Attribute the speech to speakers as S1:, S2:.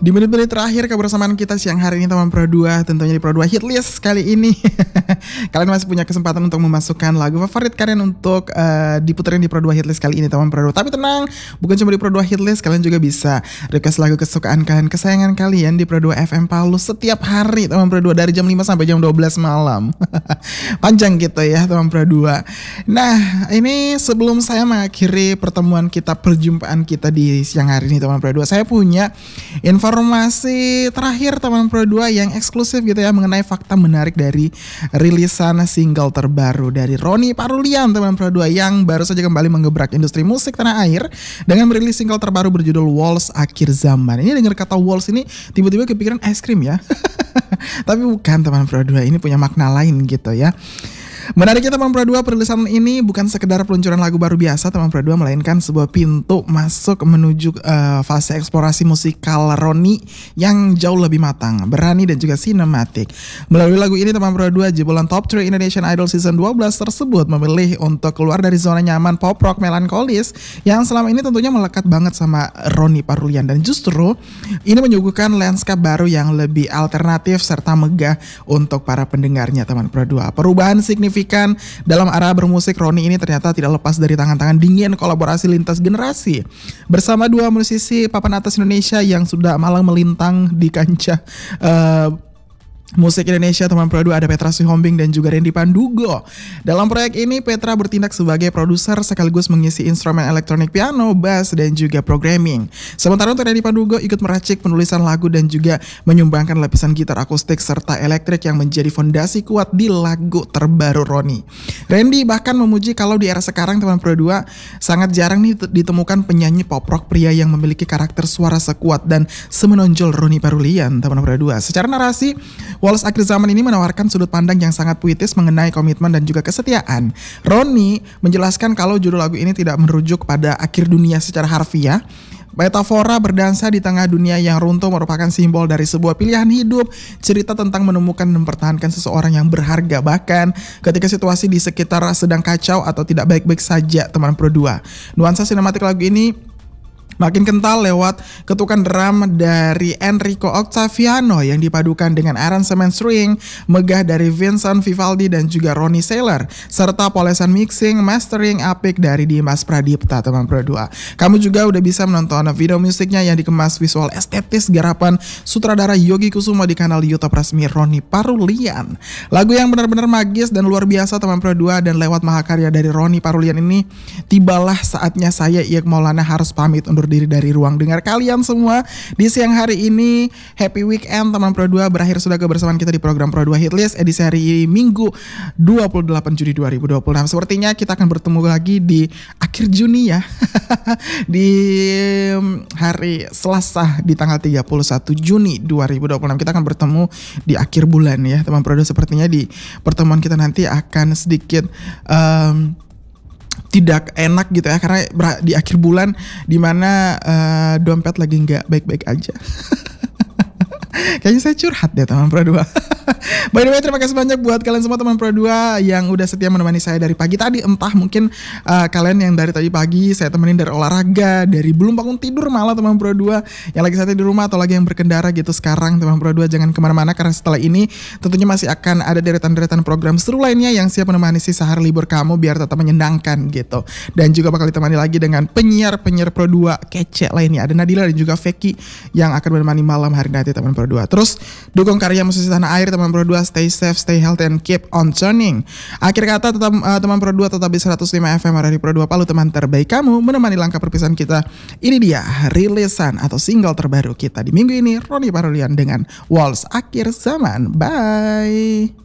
S1: Di menit-menit terakhir kebersamaan kita siang hari ini teman Pro 2, tentunya di Pro 2 Hitlist kali ini. Kalian masih punya kesempatan untuk memasukkan lagu favorit kalian untuk diputerin di Pro 2 Hitlist kali ini teman Pro 2. Tapi tenang, bukan cuma di Pro 2 Hitlist, kalian juga bisa request lagu kesukaan kalian, kesayangan kalian di Pro 2 FM Palu setiap hari teman Pro 2 dari jam 5 sampai jam 12 malam. Panjang gitu ya teman Pro 2. Nah, ini sebelum saya mengakhiri pertemuan kita, perjumpaan kita di siang hari ini teman Pro 2, saya punya informasi terakhir teman Pro 2 yang eksklusif gitu ya mengenai fakta menarik dari rilisan single terbaru dari Ronny Parulian teman Pro 2 yang baru saja kembali menggebrak industri musik tanah air dengan merilis single terbaru berjudul Waltz Akhir Zaman. Ini dengar kata waltz ini tiba-tiba kepikiran es krim ya. Tapi bukan teman Pro 2, ini punya makna lain gitu ya. Menariknya teman Pro 2, perilisan ini bukan sekedar peluncuran lagu baru biasa teman Pro 2, melainkan sebuah pintu masuk menuju fase eksplorasi musikal Ronny yang jauh lebih matang, berani dan juga sinematik. Melalui lagu ini teman Pro 2, jebolan Top 3 Indonesian Idol Season 12 tersebut memilih untuk keluar dari zona nyaman pop rock melankolis yang selama ini tentunya melekat banget sama Ronny Parulian, dan justru ini menyuguhkan lanskap baru yang lebih alternatif serta megah untuk para pendengarnya teman Pro 2. Perubahan signifikan dalam arah bermusik Ronny ini ternyata tidak lepas dari tangan-tangan dingin kolaborasi lintas generasi bersama dua musisi papan atas Indonesia yang sudah malang melintang di kancah musik Indonesia teman Pro 2. Ada Petra Sihombing dan juga Randy Pandugo. Dalam proyek ini Petra bertindak sebagai produser sekaligus mengisi instrumen elektronik piano, bass dan juga programming. Sementara untuk Randy Pandugo ikut meracik penulisan lagu dan juga menyumbangkan lapisan gitar akustik serta elektrik yang menjadi fondasi kuat di lagu terbaru Ronny. Randy bahkan memuji kalau di era sekarang teman Pro 2 sangat jarang nih ditemukan penyanyi pop rock pria yang memiliki karakter suara sekuat dan semenonjol Ronny Parulian teman Pro 2. Secara narasi, Waltz Akhir Zaman ini menawarkan sudut pandang yang sangat puitis mengenai komitmen dan juga kesetiaan. Ronny menjelaskan kalau judul lagu ini tidak merujuk pada akhir dunia secara harfiah. Metafora berdansa di tengah dunia yang runtuh merupakan simbol dari sebuah pilihan hidup, cerita tentang menemukan dan mempertahankan seseorang yang berharga bahkan ketika situasi di sekitar sedang kacau atau tidak baik-baik saja teman Pro 2. Nuansa sinematik lagu ini makin kental lewat ketukan drum dari Enrico Octaviano yang dipadukan dengan aransemen string megah dari Vincent Vivaldi dan juga Ronnie Saylor, serta polesan mixing mastering apik dari Dimas Pradipta teman Pro 2. Kamu juga udah bisa menonton video musiknya yang dikemas visual estetis garapan sutradara Yogi Kusumo di kanal YouTube resmi Ronny Parulian. Lagu yang benar-benar magis dan luar biasa teman Pro 2, dan lewat mahakarya dari Ronny Parulian ini tibalah saatnya saya Iek Maulana harus pamit undur diri dari ruang dengar kalian semua di siang hari ini. Happy weekend teman Pro 2, berakhir sudah kebersamaan kita di program Pro 2 Hitlist edisi hari Minggu 28 Juni 2020. Sepertinya kita akan bertemu lagi di akhir Juni ya. Di hari Selasa di tanggal 31 Juni 2026 kita akan bertemu di akhir bulan ya teman Pro 2. Sepertinya di pertemuan kita nanti akan sedikit tidak enak gitu ya, karena di akhir bulan dimana dompet lagi nggak baik-baik aja. Kayaknya saya curhat deh teman Pro 2. By the way, terima kasih banyak buat kalian semua teman Pro 2 yang udah setia menemani saya dari pagi tadi. Entah mungkin kalian yang dari tadi pagi saya temenin dari olahraga, dari belum bangun tidur malah teman Pro 2, yang lagi santai di rumah atau lagi yang berkendara gitu sekarang teman Pro 2, jangan kemana-mana karena setelah ini tentunya masih akan ada deretan-deretan program seru lainnya yang siap menemani sisa hari libur kamu biar tetap menyenangkan gitu. Dan juga bakal ditemani lagi dengan penyiar-penyiar Pro 2 kece lainnya. Ada Nadila dan juga Veki yang akan menemani malam hari nanti teman Pro 2. Terus dukung karya musisi tanah air teman Pro 2, stay safe, stay healthy and keep on tuning. Akhir kata tetap teman Pro 2 tetap di 105 FM dari Pro 2 Palu, teman terbaik kamu menemani langkah perpisahan kita. Ini dia rilisan atau single terbaru kita di minggu ini, Ronny Parulian dengan Waltz Akhir Zaman. Bye.